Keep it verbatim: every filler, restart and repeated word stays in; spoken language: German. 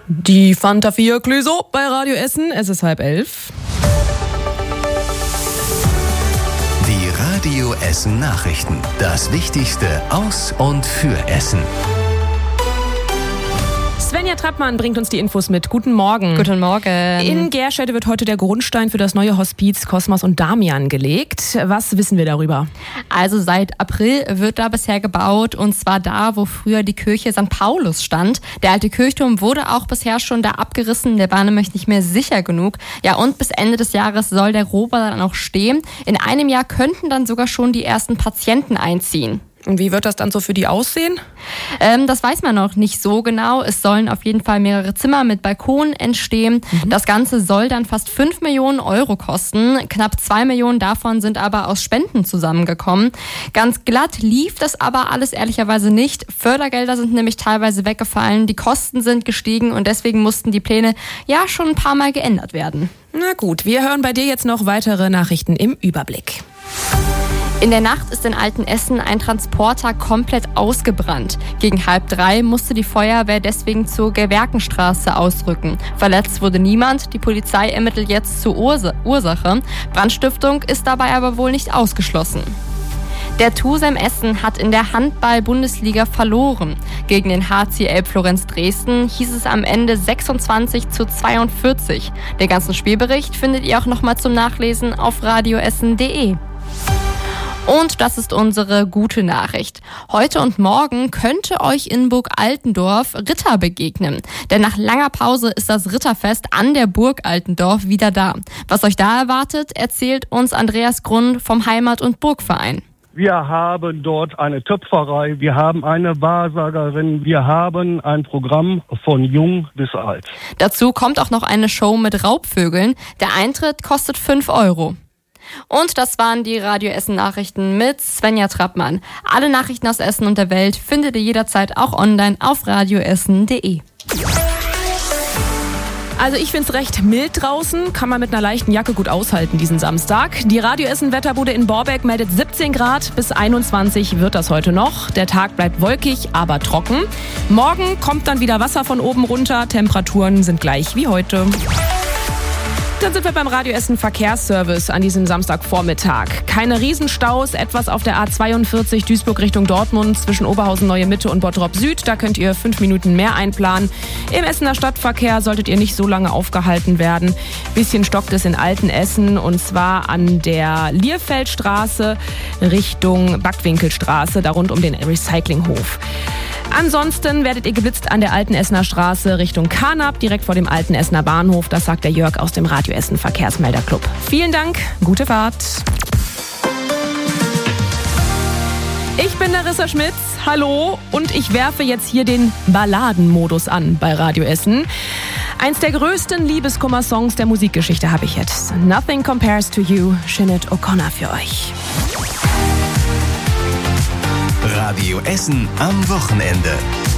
Die Fanta vier Clüso bei Radio Essen. Es ist halb elf. Die Radio Essen Nachrichten. Das Wichtigste aus und für Essen. Svenja Trappmann bringt uns die Infos mit. Guten Morgen. Guten Morgen. In Gerschede wird heute der Grundstein für das neue Hospiz Kosmas und Damian gelegt. Was wissen wir darüber? Also seit April wird da bisher gebaut, und zwar da, wo früher die Kirche Sankt Paulus stand. Der alte Kirchturm wurde auch bisher schon da abgerissen, der war nämlich nicht mehr sicher genug. Ja, und bis Ende des Jahres soll der Rohbau dann auch stehen. In einem Jahr könnten dann sogar schon die ersten Patienten einziehen. Und wie wird das dann so für die aussehen? Ähm, das weiß man noch nicht so genau. Es sollen auf jeden Fall mehrere Zimmer mit Balkonen entstehen. Mhm. Das Ganze soll dann fast fünf Millionen Euro kosten. Knapp zwei Millionen davon sind aber aus Spenden zusammengekommen. Ganz glatt lief das aber alles ehrlicherweise nicht. Fördergelder sind nämlich teilweise weggefallen. Die Kosten sind gestiegen und deswegen mussten die Pläne ja schon ein paar Mal geändert werden. Na gut, wir hören bei dir jetzt noch weitere Nachrichten im Überblick. In der Nacht ist in Altenessen ein Transporter komplett ausgebrannt. Gegen halb drei musste die Feuerwehr deswegen zur Gewerkenstraße ausrücken. Verletzt wurde niemand. Die Polizei ermittelt jetzt zur Ursache. Brandstiftung ist dabei aber wohl nicht ausgeschlossen. Der TuSem Essen hat in der Handball-Bundesliga verloren. Gegen den H C L Florenz Dresden hieß es am Ende sechsundzwanzig zu zweiundvierzig. Den ganzen Spielbericht findet ihr auch nochmal zum Nachlesen auf radioessen punkt de. Und das ist unsere gute Nachricht. Heute und morgen könnte euch in Burg Altendorf Ritter begegnen. Denn nach langer Pause ist das Ritterfest an der Burg Altendorf wieder da. Was euch da erwartet, erzählt uns Andreas Grund vom Heimat- und Burgverein. Wir haben dort eine Töpferei, wir haben eine Wahrsagerin, wir haben ein Programm von jung bis alt. Dazu kommt auch noch eine Show mit Raubvögeln. Der Eintritt kostet fünf Euro. Und das waren die Radio Essen Nachrichten mit Svenja Trappmann. Alle Nachrichten aus Essen und der Welt findet ihr jederzeit auch online auf radioessen punkt de. Also ich finde es recht mild draußen, kann man mit einer leichten Jacke gut aushalten diesen Samstag. Die Radio Essen Wetterbude in Borbeck meldet siebzehn Grad, bis einundzwanzig wird das heute noch. Der Tag bleibt wolkig, aber trocken. Morgen kommt dann wieder Wasser von oben runter, Temperaturen sind gleich wie heute. Dann sind wir beim Radio Essen Verkehrsservice an diesem Samstagvormittag. Keine Riesenstaus, etwas auf der A zweiundvierzig Duisburg Richtung Dortmund zwischen Oberhausen Neue Mitte und Bottrop Süd. Da könnt ihr fünf Minuten mehr einplanen. Im Essener Stadtverkehr solltet ihr nicht so lange aufgehalten werden. Bisschen stockt es in Altenessen, und zwar an der Lierfeldstraße Richtung Backwinkelstraße, da rund um den Recyclinghof. Ansonsten werdet ihr geblitzt an der Altenessener Straße Richtung Karnap, direkt vor dem Altenessener Bahnhof. Das sagt der Jörg aus dem Radio Essen Verkehrsmelderclub. Vielen Dank, gute Fahrt. Ich bin Larissa Schmitz, hallo, und ich werfe jetzt hier den Balladenmodus an bei Radio Essen. Eins der größten Liebeskummer-Songs der Musikgeschichte habe ich jetzt. Nothing Compares to You, Sinead O'Connor für euch. Radio Essen am Wochenende.